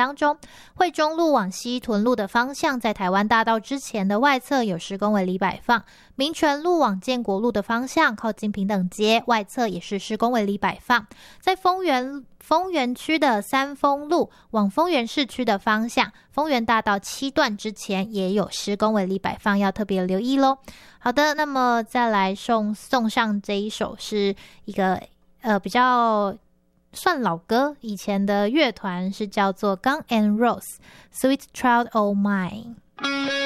当中。惠中路往西屯路的方向，在台湾大道之前的外侧有施工围篱摆放；民权路往建国路的方向，靠近平等街外侧也是施工围篱摆放。在丰原区的三丰路往丰原市区的方向，丰原大道7段之前也有施工围篱摆放，要特别留意咯。好的，那么再来送上这一首是一个比较算老歌，以前的乐团是叫做 Gun and Rose Sweet Child O' Mine。